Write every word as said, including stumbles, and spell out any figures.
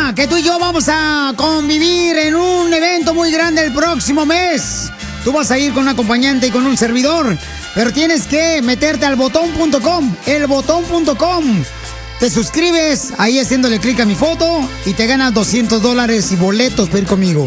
Recuerda que tú y yo vamos a convivir en un evento muy grande el próximo mes. Tú vas a ir con un acompañante y con un servidor, pero tienes que meterte al botón punto com, el botón punto com. Te suscribes ahí haciéndole clic a mi foto y te ganas doscientos dólares y boletos para ir conmigo.